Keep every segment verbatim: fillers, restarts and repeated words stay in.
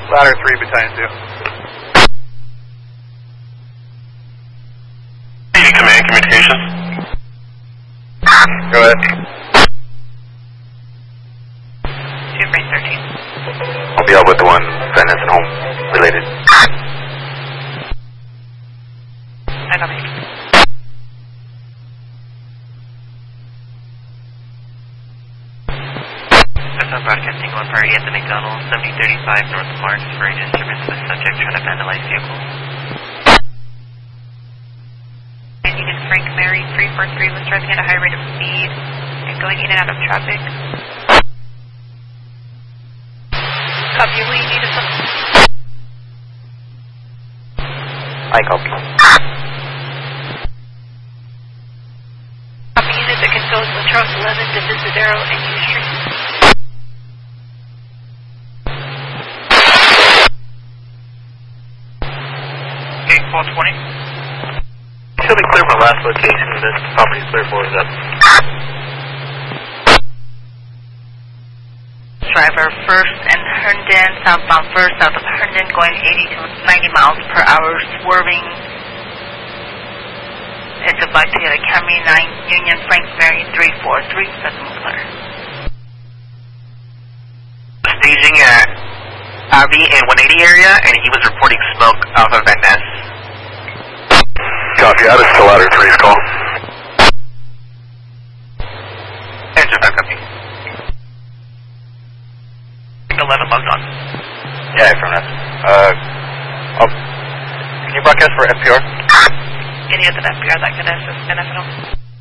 Ladder three, Battalion two. Command communications. Go ahead. two three thirteen. I'll be out with the one Venice and home related. I copy. I'm broadcasting one party at the McDonald's, seventy thirty-five North Marks for an instrument with subject trying to vandalize vehicle. Unit Frank Mary three four three was driving at a high rate of speed and going in and out of traffic. Copy, will you need us? I copy. Copy, unit that can go to Charles eleven to Visadero and U Street. eight four twenty. Should be clear from the last location. This property is clear for is up. Driver first and Herndon, southbound first, south of Herndon, going eighty to ninety miles per hour, swerving. It's about to get a Camry nine Union Frank Mary three four three, seven clear. Staging at Abbey and one eighty area, and he was reporting smoke out of Van Ness. Copy, out of still ladder three's call. Engine back up. eleven bugs on. Yeah, from that. Uh, oh, can you broadcast for F P R? Any other F P R that could assist in F N O?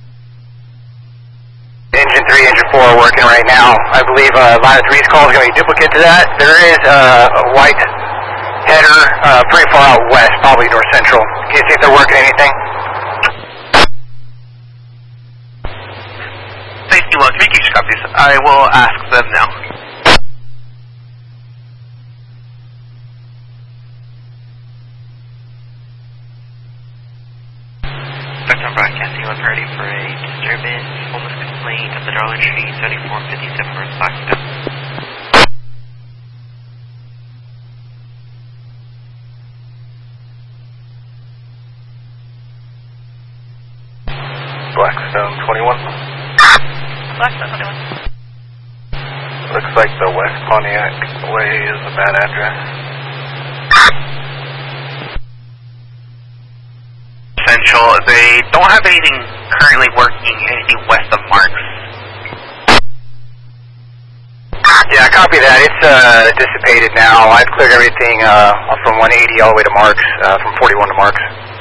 Engine three, engine four are working right now. I believe uh, ladder three's call is going to be duplicate to that. There is uh, a white header uh, pretty far out west, probably north central. Can you see if they're working anything? Safety one, three gauge copies. I will ask them now. Spectrum broadcasting one party for a disturbance, homeless complaint at the Dollar Tree, seventy-four fifty-seven North Blackstone. Blackstone twenty-one. Blackstone twenty-one. Looks like the West Pontiac Way is a bad address. Central, they don't have anything currently working, anything west of Marks. Yeah, copy that. It's uh, dissipated now. I've cleared everything uh, from one eighty all the way to Marks, uh, from forty-one to Marks.